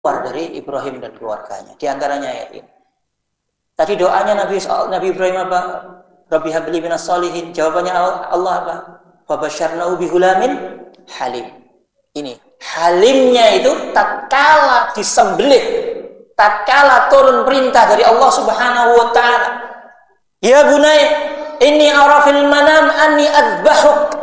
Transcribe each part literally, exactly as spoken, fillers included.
keluar dari Ibrahim dan keluarganya. Di antaranya ayat ini. Tadi doanya Nabi Nabi Ibrahim apa? Rabbi habli minas sholihin. Jawabannya Allah apa? Fabasyarnahu bihulamin halim. Ini halimnya itu tatkala disembelih, tatkala turun perintah dari Allah Subhanahu wa taala. Ya bunai, inni ara fil manam anni adzbahuk.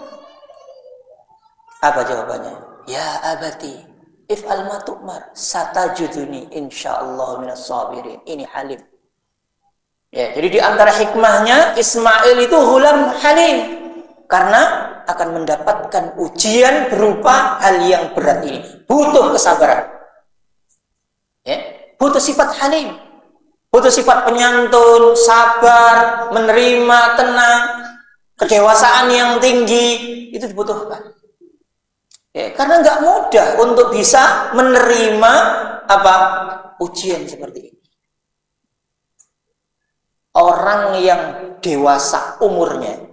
Apa jawabannya? Ya abati if'al ma tu'mar satajuduni insyaallah minas sabirin. Ini halim. Ya, jadi di antara hikmahnya Ismail itu ghulam halim karena akan mendapatkan ujian berupa hal yang berat ini. Butuh kesabaran. Ya, butuh sifat halim. Butuh sifat penyantun, sabar, menerima, tenang, kedewasaan yang tinggi itu dibutuhkan. Ya, karena nggak mudah untuk bisa menerima apa ujian seperti ini. Orang yang dewasa umurnya,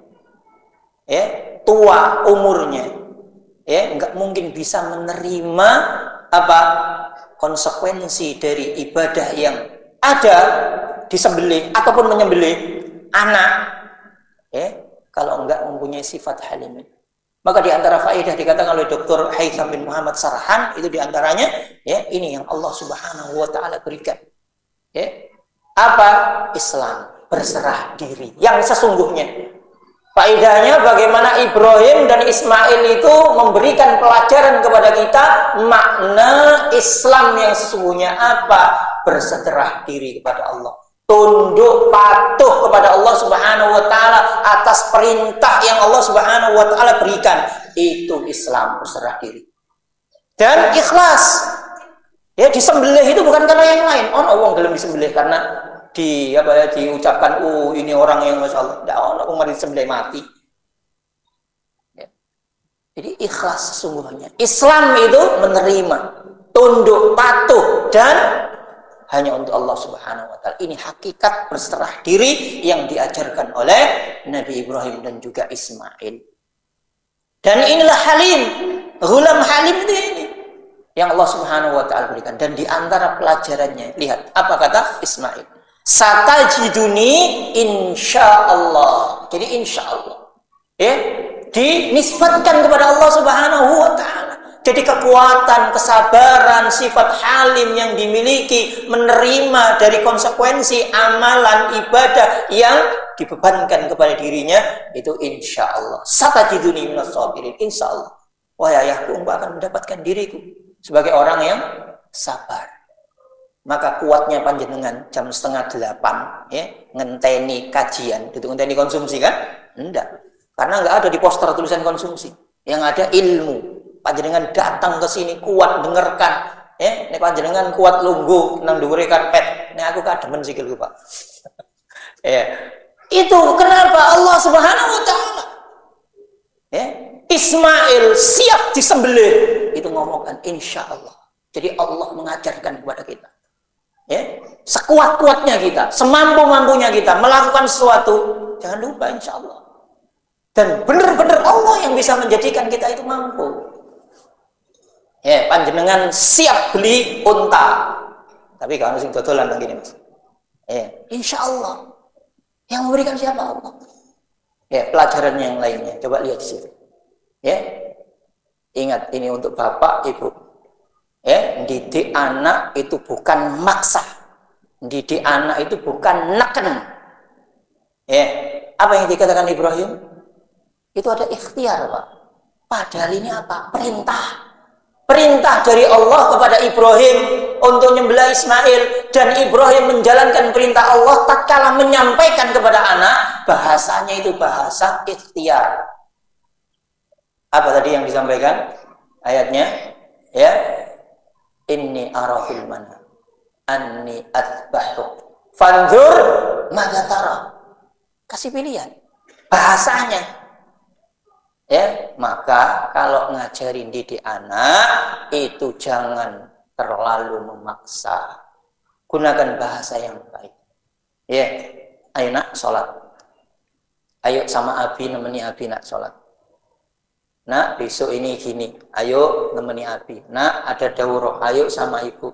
ya tua umurnya, ya nggak mungkin bisa menerima apa konsekuensi dari ibadah yang ada disembelih ataupun menyembelih anak, ya kalau nggak mempunyai sifat halim. Maka di antara faedah dikatakan oleh Doktor Haitham bin Muhammad Sarhan itu di antaranya ya ini yang Allah Subhanahu wa taala berikan. Ya. Apa? Islam, berserah diri yang sesungguhnya. Faedahnya bagaimana Ibrahim dan Ismail itu memberikan pelajaran kepada kita makna Islam yang sesungguhnya apa? Berserah diri kepada Allah. Tunduk patuh kepada Allah Subhanahu wa taala atas perintah yang Allah Subhanahu wa taala berikan. Itu Islam, berserah diri. Dan ikhlas. Ya, disembelih itu bukan karena yang lain. Oh, no, wong gelem disembelih karena di apa ya diucapkan oh ini orang yang masyaallah. Ndak ono wong disembelih mati. Ya. Jadi ikhlas sesungguhnya. Islam itu menerima, tunduk patuh dan hanya untuk Allah Subhanahu wa taala. Ini hakikat berserah diri yang diajarkan oleh Nabi Ibrahim dan juga Ismail. Dan inilah halim, ghulam halim itu ini yang Allah Subhanahu wa taala berikan. Dan di antara pelajarannya, lihat apa kata Ismail. Satajiduni insyaallah. Jadi insyaallah. Ya, dinisbatkan kepada Allah Subhanahu wa taala. Jadi kekuatan, kesabaran, sifat halim yang dimiliki menerima dari konsekuensi amalan ibadah yang dibebankan kepada dirinya itu insya Allah. Satajiduni minas sabirin. Insya Allah. Wahai ayahku, engkau akan mendapatkan diriku sebagai orang yang sabar. Maka kuatnya panjenengan jam setengah delapan, ya, ngenteni kajian, itu ngenteni konsumsi kan? Enggak. Karena enggak ada di poster tulisan konsumsi. Yang ada ilmu. Panjenengan datang ke sini kuat dengarkan, ya. Nek panjenengan kuat lungguh nang dhuwure karpet. Nek aku kademen sikilku, Pak. Ya. Itu kenapa Allah Subhanahu wa taala ya, Ismail siap disembelih. Itu ngomongkan insyaallah. Jadi Allah mengajarkan kepada kita. Ya, sekuat-kuatnya kita, semampu-mampunya kita melakukan sesuatu, jangan lupa insyaallah. Dan benar-benar Allah yang bisa menjadikan kita itu mampu. Ya, panjenengan siap beli unta. Tapi kalau sing dodolan nang kene, Mas. Ya, insyaallah. Yang memberikan siapa? Allah. Ya, pelajaran yang lainnya. Coba lihat di situ. Ya. Ingat ini untuk Bapak, Ibu. Ya, didik anak itu bukan maksa. Didik anak itu bukan neken. Ya. Apa yang dikatakan Ibrahim? Itu ada ikhtiar, Pak. Padahal ini apa? Perintah. Perintah dari Allah kepada Ibrahim untuk nyembelih Ismail, dan Ibrahim menjalankan perintah Allah tatkala menyampaikan kepada anak, bahasanya itu bahasa ikhtiar. Apa tadi yang disampaikan ayatnya? Ya, inni ara fil manam anni adzbahuk fanzur madza tara. Kasih pilihan bahasanya. Ya, maka kalau ngajarin didik anak itu jangan terlalu memaksa. Gunakan bahasa yang baik. Ya, ayo nak sholat. Ayo sama Abi nemeni Abi nak sholat. Nak, besok ini gini, ayo nemeni Abi. Nak, ada daurah, ayo sama ibu.